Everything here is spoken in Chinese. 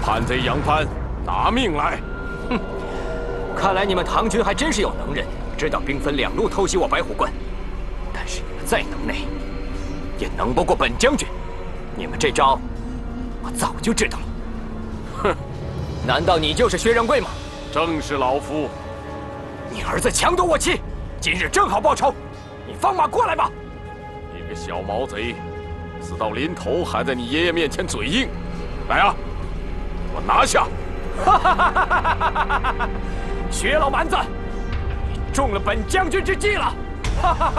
叛贼杨帆，拿命来！ 哼，看来你们唐军还真是有能人，知道兵分两路偷袭我白虎关。但是你们再能耐，也能不过本将军。你们这招，我早就知道了。哼，难道你就是薛仁贵吗？ 正是老夫。 你儿子强夺我妻，今日正好报仇。你放马过来吧！ 你个小毛贼，死到临头还在你爷爷面前嘴硬，来啊！我拿下！ 哈哈哈哈哈！薛老蛮子，你中了本将军之计了！哈哈哈